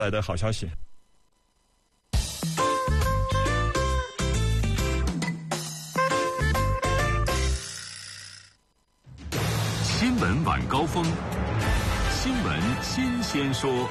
来的好消息。 新闻晚高峰，新闻新鲜说。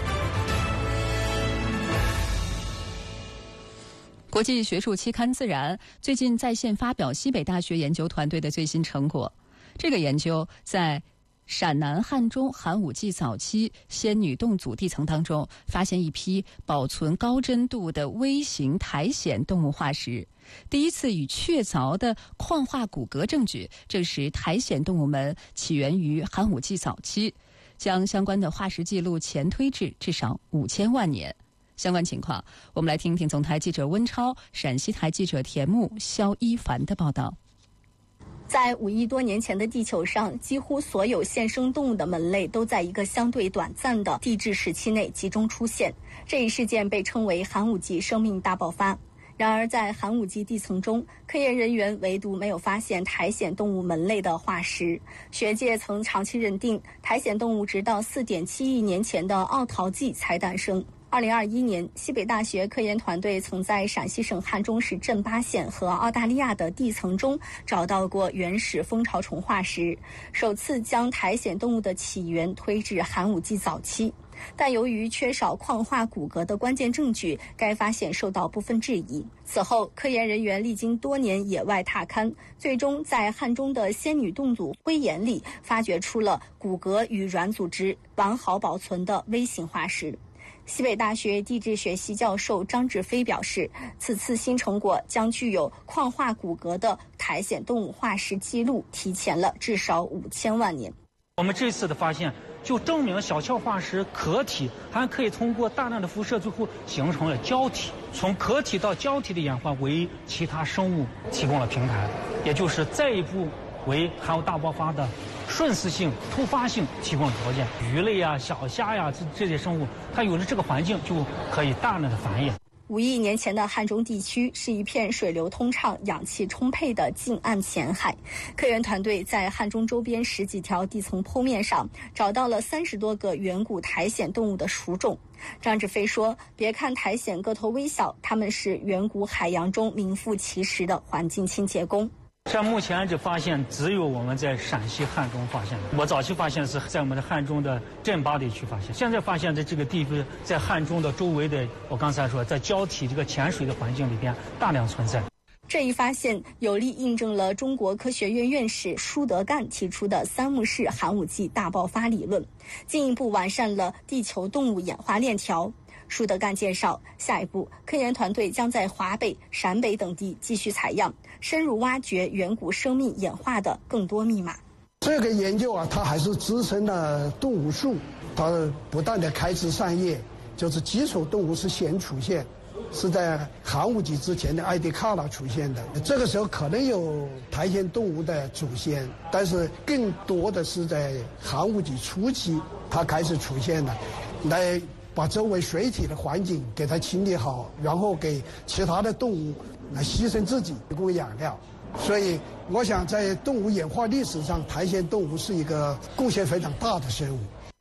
国际学术期刊《自然》最近在线发表西北大学研究团队的最新成果。这个研究在陕南汉中寒武纪早期仙女洞组地层当中，发现一批保存高真度的微型苔藓动物化石。第一次与确凿的矿化骨骼证据证实苔藓动物们起源于寒武纪早期，将相关的化石记录前推至少5000万年。相关情况，我们来听听总台记者温超、陕西台记者田木、肖一凡的报道。 在5亿多年前的地球上，几乎所有现生动物的门类都在一个相对短暂的地质时期内集中出现。这一事件被称为寒武纪生命大爆发。然而，在寒武纪地层中，科研人员唯独没有发现苔藓动物门类的化石。学界曾长期认定，苔藓动物直到4.7亿年前的奥陶纪才诞生。2021年，西北大学科研团队曾在陕西省汉中市镇巴县和澳大利亚的地层中找到过原始蜂巢虫化石，首次将苔藓动物的起源推至寒武纪早期。但由于缺少矿化骨骼的关键证据，该发现受到部分质疑。此后，科研人员历经多年野外踏勘，最终在汉中的仙女洞组灰岩里发掘出了骨骼与软组织完好保存的微型化石。西北大学地质学系教授张志飞表示，此次新成果将具有矿化骨骼的苔藓动物化石记录提前了至少5000万年。 我们这次的发现就证明小壳化石壳体还可以通过大量的辐射，最后形成了胶体。从壳体到胶体的演化为其他生物提供了平台，也就是再一步为寒武大爆发的瞬时性、突发性提供了条件。鱼类啊、小虾呀这些生物，它有了这个环境，就可以大量的繁衍。 5亿年前的汉中地区是一片水流通畅、氧气充沛的近岸浅海。科研团队在汉中周边10几条地层剖面上找到了30多个远古苔藓动物的属种。张志飞说，别看苔藓个头微小，它们是远古海洋中名副其实的环境清洁工。 像目前这发现只有我们在陕西汉中发现，我早期发现是在我们的汉中的镇巴地区发现，现在发现的这个地方在汉中的周围的，我刚才说在胶体这个浅水的环境里边大量存在。 这一发现有力印证了中国科学院院士舒德干提出的三幕式寒武纪大爆发理论，进一步完善了地球动物演化链条。舒德干介绍，下一步科研团队将在华北、陕北等地继续采样，深入挖掘远古生命演化的更多密码。 这个研究啊，它还是资深的动物树，它不断的开枝散叶，就是基础动物是先出现，是在寒武纪之前的埃迪卡拉出现的。这个时候可能有苔藓动物的祖先，但是更多的是在寒武纪初期它开始出现的，来把周围水体的环境给它清理好，然后给其他的动物来牺牲自己提供养料。所以我想在动物演化历史上，苔藓动物是一个贡献非常大的生物。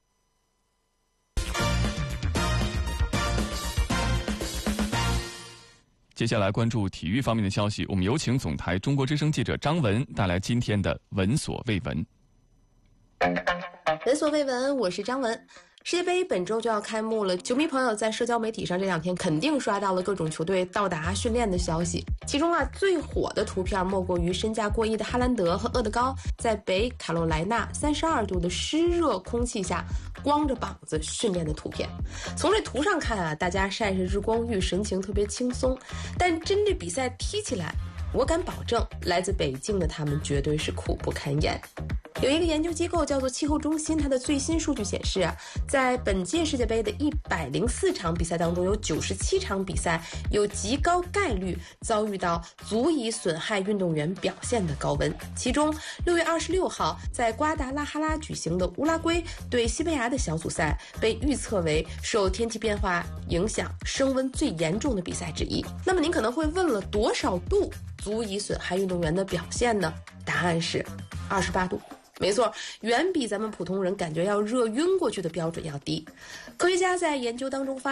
接下来关注体育方面的消息，我们有请总台中国之声记者张文带来今天的闻所未闻。 闻所未闻，我是张文。世界杯本周就要开幕了，球迷朋友在社交媒体上这2天肯定刷到了各种球队到达训练的消息。其中最火的图片莫过于身价过亿的哈兰德和厄德高在北卡罗来纳32度的湿热空气下光着膀子训练的图片。从这图上看大家晒晒日光浴，神情特别轻松，但真这比赛踢起来，我敢保证来自北京的他们绝对是苦不堪言。有一个研究机构叫做气候中心，它的最新数据显示在本届世界杯的104场比赛当中，有97场比赛有极高概率遭遇到足以损害运动员表现的高温。其中6月26号在瓜达拉哈拉举行的乌拉圭对西班牙的小组赛被预测为受天气变化影响升温最严重的比赛之一。那么您可能会问了，多少度足以损害运动员的表现呢？答案是28度。 没错，远比咱们普通人感觉要热晕过去的标准要低。科学家在研究当中发